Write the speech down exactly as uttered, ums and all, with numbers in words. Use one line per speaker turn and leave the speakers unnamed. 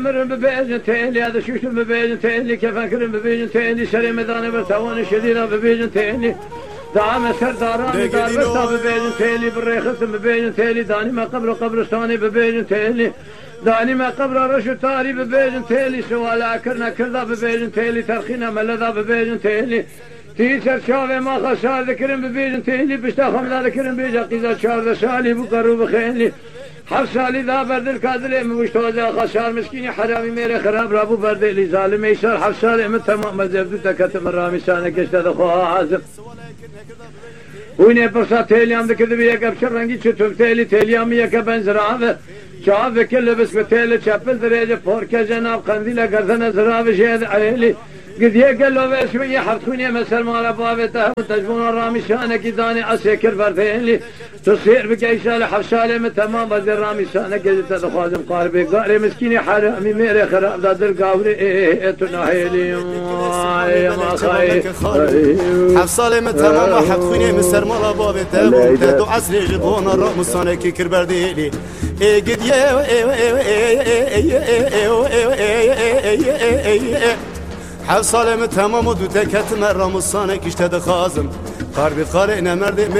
مرن ببيجن تيلي هذا شوشن ببيجن تيلي كيف أكرم ببيجن تيلي شري مداني برتوان شدينا ببيجن تيلي دعم سرداران دار برتا ببيجن تيلي بالريخت ببيجن تيلي داني ما قبر قبرستاني ببيجن تيلي داني ما قبر رشو تاري ببيجن تيلي سوالا كرنا كردا ببيجن تيلي ترخينا ملذا ببيجن تيلي تيسر شافي ما خسار ذكرن ببيجن تيلي بشتا خمدا ذكرن بيجا قيزا شار شالي بقرو بخيلي حفصالي ذا برد الكادلي مشتوزا خسار مسكيني حرامي ميري خراب رابو برد لي ظالم يسار حفصالي من تمام مزبدو تكتم الرامي سانك اشتد خواه عازم ويني برسا تيليام ذكر بيك ابشر رنگي چطور تيلي تيليام يكا بنزرعه شاف كل بس بتيلي چپل دريجه پوركه جناب قنديله گردن زراب شهد عليلي قد يقل له بس شويه حرخوني مسر مال بابته تجبون الرامي شانك داني اسكر برتيلي تصير بكيشال حفصالي من تمام بدر رامي شانك قد تخازم قاربي قاري مسكيني حرامي ميري خراب داد القاوري ايه تناهيلي يا ما خاي
حفصالي من تمام حرخوني مسر مال بابته تدو عسري جبون الرامي شانك كربرديلي ايه قد يا حفصالي من تمام ودو تكت مرام الصانك اشتد خازم قاربي قارئنا مردي